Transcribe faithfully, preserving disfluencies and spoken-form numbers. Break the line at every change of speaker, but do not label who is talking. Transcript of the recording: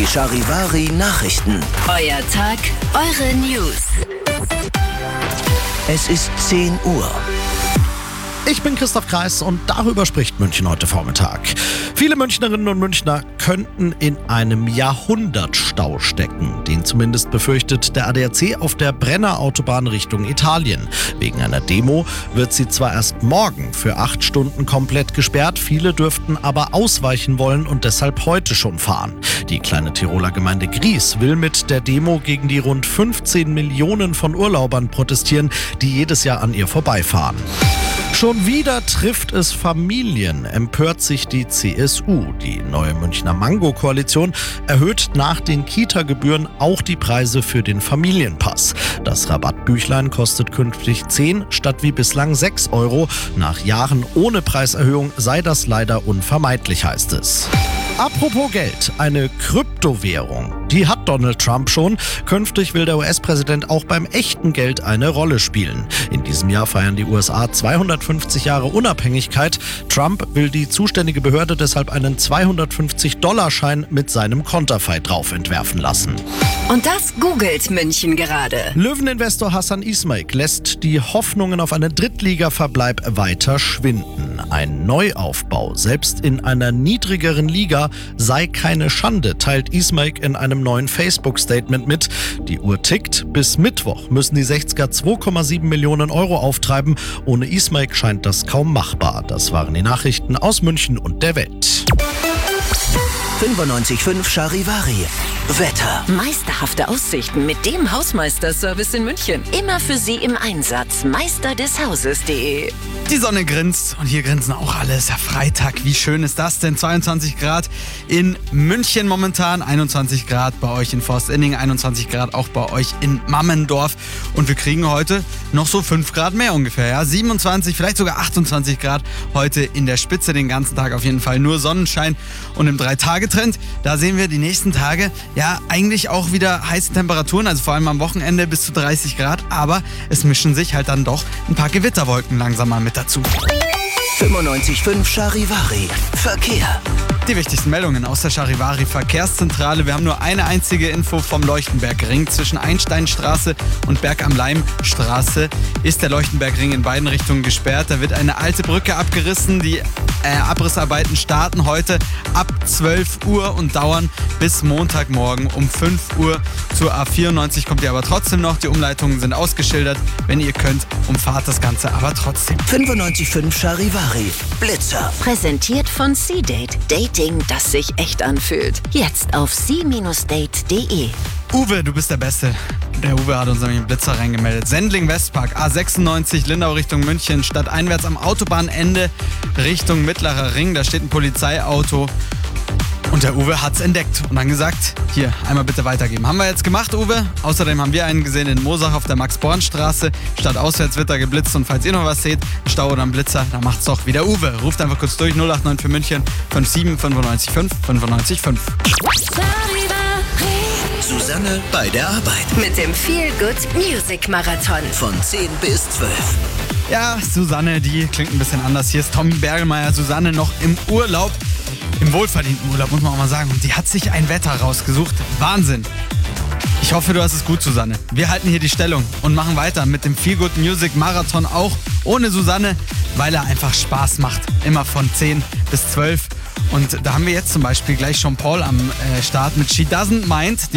Die Charivari Nachrichten.
Euer Tag, eure News.
Es ist zehn Uhr.
Ich bin Christoph Kreis und darüber spricht München heute Vormittag. Viele Münchnerinnen und Münchner könnten in einem Jahrhundertstau stecken. Den zumindest befürchtet der A D A C auf der Brenner Autobahn Richtung Italien. Wegen einer Demo wird sie zwar erst morgen für acht Stunden komplett gesperrt, viele dürften aber ausweichen wollen und deshalb heute schon fahren. Die kleine Tiroler Gemeinde Gries will mit der Demo gegen die rund fünfzehn Millionen von Urlaubern protestieren, die jedes Jahr an ihr vorbeifahren. Schon wieder trifft es Familien, empört sich die C S U. Die neue Münchner Mango-Koalition erhöht nach den Kita-Gebühren auch die Preise für den Familienpass. Das Rabattbüchlein kostet künftig zehn statt wie bislang sechs Euro. Nach Jahren ohne Preiserhöhung sei das leider unvermeidlich, heißt es. Apropos Geld, eine Kryptowährung, die hat Donald Trump schon. Künftig will der U S-Präsident auch beim echten Geld eine Rolle spielen. In diesem Jahr feiern die U S A zweihundertfünfzig Jahre Unabhängigkeit. Trump will die zuständige Behörde deshalb einen zweihundertfünfzig-Dollar-Schein mit seinem Konterfei drauf entwerfen lassen.
Und das googelt München gerade.
Löweninvestor Hassan Ismaik lässt die Hoffnungen auf einen Drittliga-Verbleib weiter schwinden. Ein Neuaufbau, selbst in einer niedrigeren Liga, sei keine Schande, teilt Ismaik in einem neuen Facebook-Statement mit. Die Uhr tickt. Bis Mittwoch müssen die sechziger zwei Komma sieben Millionen Euro auftreiben. Ohne Ismaik scheint das kaum machbar. Das waren die Nachrichten aus München und der Welt.
fünfundneunzig Komma fünf Charivari. Wetter.
Meisterhafte Aussichten mit dem Hausmeister-Service in München. Immer für Sie im Einsatz. meister des hauses punkt de.
Die Sonne grinst und hier grinsen auch alle. Es ist ja Freitag. Wie schön ist das denn? zweiundzwanzig Grad in München momentan, einundzwanzig Grad bei euch in Forstinning, einundzwanzig Grad auch bei euch in Mammendorf. Und wir kriegen heute noch so fünf Grad mehr ungefähr. Ja? siebenundzwanzig, vielleicht sogar achtundzwanzig Grad heute in der Spitze. Den ganzen Tag auf jeden Fall nur Sonnenschein. Und im Drei-Tage-Trend, da sehen wir die nächsten Tage ja eigentlich auch wieder heiße Temperaturen. Also vor allem am Wochenende bis zu dreißig Grad. Aber es mischen sich halt dann doch ein paar Gewitterwolken langsam mal mit dazu.
fünfundneunzig Komma fünf Charivari. Verkehr.
Die wichtigsten Meldungen aus der Charivari Verkehrszentrale. Wir haben nur eine einzige Info vom Leuchtenbergring. Zwischen Einsteinstraße und Berg am Leim-Straße ist der Leuchtenbergring in beiden Richtungen gesperrt. Da wird eine alte Brücke abgerissen. Die äh, Abrissarbeiten starten heute ab zwölf Uhr und dauern bis Montagmorgen um fünf Uhr. Zur A vierundneunzig kommt ihr aber trotzdem noch. Die Umleitungen sind ausgeschildert. Wenn ihr könnt, umfahrt das Ganze aber trotzdem.
fünfundneunzig Komma fünf Charivari. Blitzer.
Präsentiert von C-Date. Dating, das sich echt anfühlt. Jetzt auf c Bindestrich date punkt de.
Uwe, du bist der Beste. Der Uwe hat uns nämlich einen Blitzer reingemeldet. Sendling-Westpark, A sechsundneunzig, Lindau Richtung München, stadteinwärts am Autobahnende Richtung Mittlerer Ring. Da steht ein Polizeiauto. Und der Uwe hat's entdeckt und dann gesagt, hier, einmal bitte weitergeben. Haben wir jetzt gemacht, Uwe. Außerdem haben wir einen gesehen in Moosach auf der Max-Born-Straße. Statt auswärts wird da geblitzt und falls ihr noch was seht, Stau oder ein Blitzer, dann macht's doch wie der Uwe. Ruft einfach kurz durch, null acht neun für München, fünf sieben fünfundneunzig fünf fünfundneunzig fünf.
Susanne bei der Arbeit.
Mit dem Feel Good Music Marathon.
Von zehn bis zwölf.
Ja, Susanne, die klingt ein bisschen anders. Hier ist Tommy Bergelmeier. Susanne noch im Urlaub. Im wohlverdienten Urlaub, muss man auch mal sagen. Und die hat sich ein Wetter rausgesucht. Wahnsinn. Ich hoffe, du hast es gut, Susanne. Wir halten hier die Stellung und machen weiter mit dem Feel Good Music Marathon auch ohne Susanne, weil er einfach Spaß macht. Immer von zehn bis zwölf. Und da haben wir jetzt zum Beispiel gleich Jean Paul am äh, Start mit She Doesn't Mind.